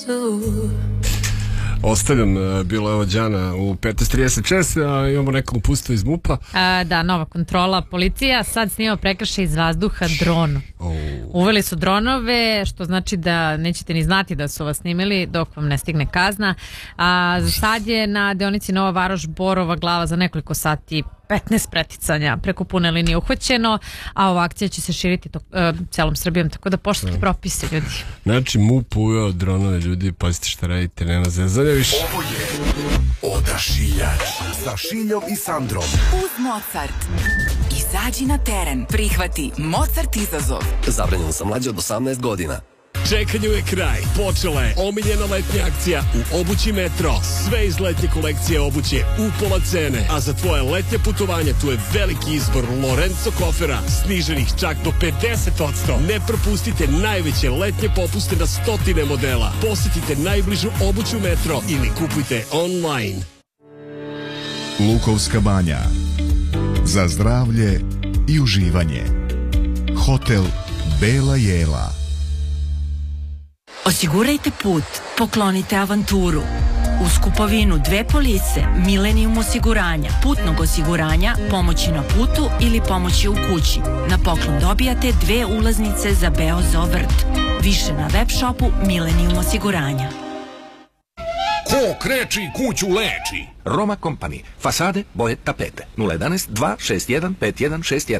Ostavljam, bilo je ovo Đana u 15:36, a imamo nekog upustva iz MUP-a. Da, nova kontrola. Policija sad snima prekršaj iz vazduha dron. Uveli su dronove, što znači da nećete ni znati da su vas snimili dok vam ne stigne kazna. Za sad je na deonici Nova Varoš Borova Glava za nekoliko sati 15 preticanja preko pune linije uhvaćeno, a ova akcija će se širiti celom Srbijom, tako da poštujte propise, ljudi. Znači, MUP uveo dronove, ljudi, pazite šta radite, nema zezanja više. Ovo je Odašiljač sa Šiljom i Sandrom. Uz Mozart. Izađi na teren, prihvati Mozart izazov. Zabranjeno sa mlađe od 18 godina. Čekanju je kraj. Počela je omiljena letnja akcija u Obući Metro. Sve iz letnje kolekcije obuće u pola cene. A za tvoje letnje putovanje tu je veliki izbor Lorenzo kofera, sniženih čak do 50%. Ne propustite najveće letnje popuste na stotine modela. Posjetite najbližu Obuću Metro ili kupujte online. Lukovska banja. Za zdravlje i uživanje. Hotel Bela Jela. Osigurajte put, poklonite avanturu. Uz kupovinu 2 police Millennium osiguranja, putnog osiguranja, pomoći na putu ili pomoći u kući. Na poklon dobijate 2 ulaznice za Beozo vrt. Više na web shopu Millennium osiguranja. Ko kreči kuću leči. Roma Company. Fasade, boje, tapete. 011 261 5161.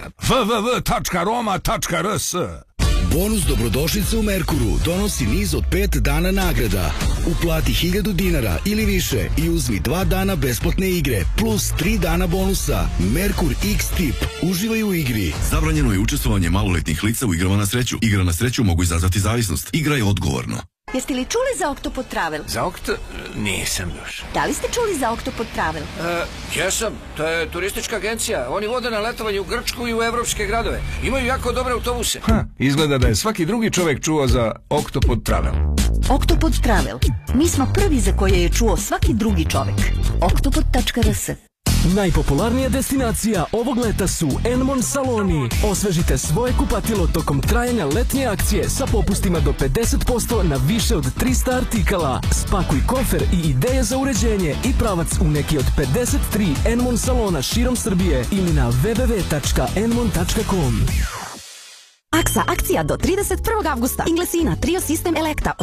www.roma.rs. Bonus dobrodošlice u Merkuru donosi niz od 5 dana nagrada. Uplati 1000 dinara ili više i uzmi 2 dana besplatne igre plus 3 dana bonusa. Merkur X-Tip. Uživaj u igri. Zabranjeno je učestvovanje maloletnih lica u igrama na sreću. Igre na sreću mogu izazvati zavisnost. Igraj odgovorno. Jeste li čuli za Oktopod Travel? Za Nisam još. Da li ste čuli za Oktopod Travel? Jesam, to je turistička agencija. Oni vode na letovanje u Grčku i u evropske gradove. Imaju jako dobre autobuse. Izgleda da je svaki drugi čovek čuo za Oktopod Travel. Oktopod Travel. Mi smo prvi za koje je čuo svaki drugi čovek. Oktopod.rs. Najpopularnija destinacija ovog leta su Enmon saloni. Osvežite svoje kupatilo tokom trajanja letnje akcije sa popustima do 50% na više od 300 artikala. Spakuj kofer i ideje za uređenje i pravac u neki od 53 Enmon salona širom Srbije ili na www.enmon.com. Aksa akcija do 31. avgusta. Inglesina Trio System Elekta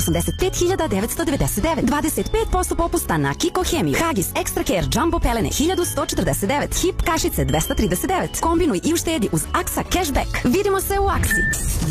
85.999. 25% popusta na Kiko Hemiju. Hagis Extra Care Jumbo pelene 1149. Hip kašice 239. Kombinuj i uštedi uz Aksa Cashback. Vidimo se u Aksi.